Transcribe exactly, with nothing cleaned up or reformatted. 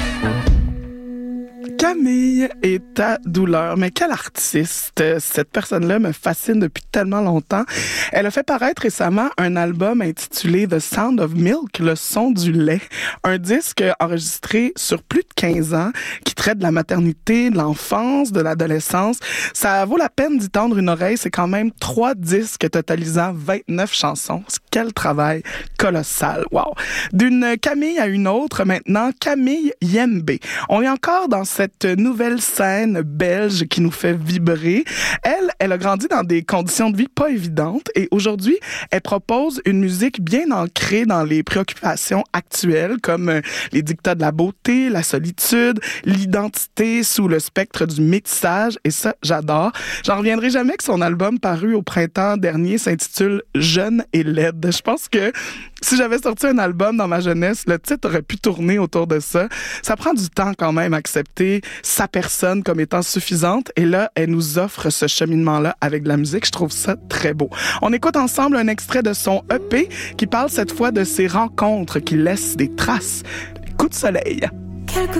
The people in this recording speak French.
Camille et ta douleur. Mais quelle artiste! Cette personne-là me fascine depuis tellement longtemps. Elle a fait paraître récemment un album intitulé The Sound of Milk, le son du lait. Un disque enregistré sur plus de quinze ans qui traite de la maternité, de l'enfance, de l'adolescence. Ça vaut la peine d'y tendre une oreille. C'est quand même trois disques totalisant vingt-neuf chansons. Quel travail colossal! Wow! D'une Camille à une autre, maintenant, Camille Yembe. On est encore dans cette nouvelle scène belge qui nous fait vibrer. Elle, elle a grandi dans des conditions de vie pas évidentes et aujourd'hui, elle propose une musique bien ancrée dans les préoccupations actuelles comme les dictats de la beauté, la solitude, l'identité sous le spectre du métissage et ça, j'adore. J'en reviendrai jamais que son album paru au printemps dernier s'intitule « Jeune et laide ». Je pense que si j'avais sorti un album dans ma jeunesse, le titre aurait pu tourner autour de ça. Ça prend du temps quand même à accepter sa personne comme étant suffisante. Et là, elle nous offre ce cheminement-là avec de la musique. Je trouve ça très beau. On écoute ensemble un extrait de son E P qui parle cette fois de ses rencontres qui laissent des traces. Coup de soleil. Quelques